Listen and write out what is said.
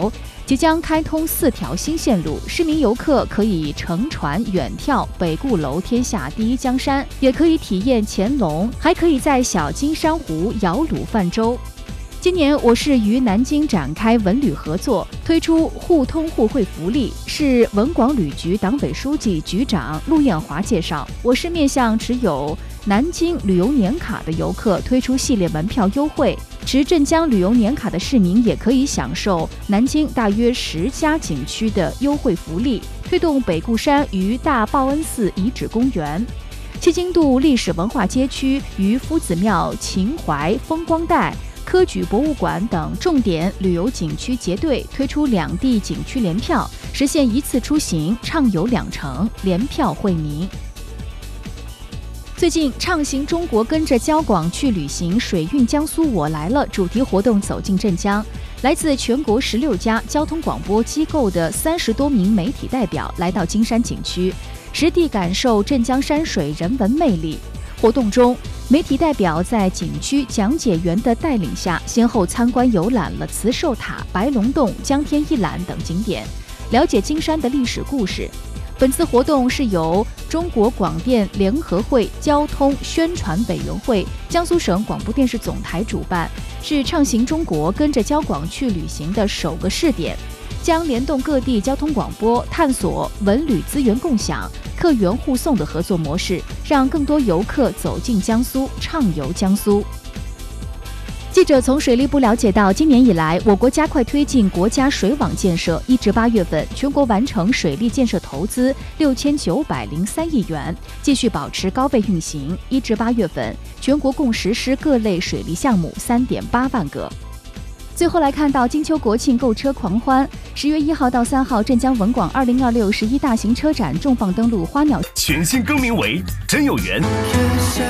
游，即将开通4条新线路，市民游客可以乘船远眺北固楼天下第一江山，也可以体验潜龙，还可以在小金珊瑚摇橹泛舟。今年我市与南京展开文旅合作，推出互通互惠福利。市文广旅局党委书记、局长陆艳华介绍，我市面向持有南京旅游年卡的游客推出系列门票优惠，持镇江旅游年卡的市民也可以享受南京大约10家景区的优惠福利，推动北固山与大报恩寺遗址公园、七经渡历史文化街区与夫子庙秦淮风光带、科举博物馆等重点旅游景区结对推出2地景区联票，实现一次出行畅游2城，联票惠民。最近，畅行中国跟着交广去旅行水运江苏我来了主题活动走进镇江，来自全国16家交通广播机构的30多名媒体代表来到金山景区，实地感受镇江山水人文魅力。活动中，媒体代表在景区讲解员的带领下，先后参观游览了慈寿塔、白龙洞、江天一览等景点，了解金山的历史故事。本次活动是由中国广电联合会交通宣传委员会、江苏省广播电视总台主办，是畅行中国跟着交广去旅行的首个试点，将联动各地交通广播，探索文旅资源共享、客源互送的合作模式，让更多游客走进江苏，畅游江苏。记者从水利部了解到，今年以来，我国加快推进国家水网建设，1至8月份，全国完成水利建设投资6903亿元，继续保持高位运行。1至8月份，全国共实施各类水利项目3.8万个。最后来看到金秋国庆购车狂欢，10月1号到3号，镇江文广202611大型车展重磅登陆花鸟， 全新更名为真有缘。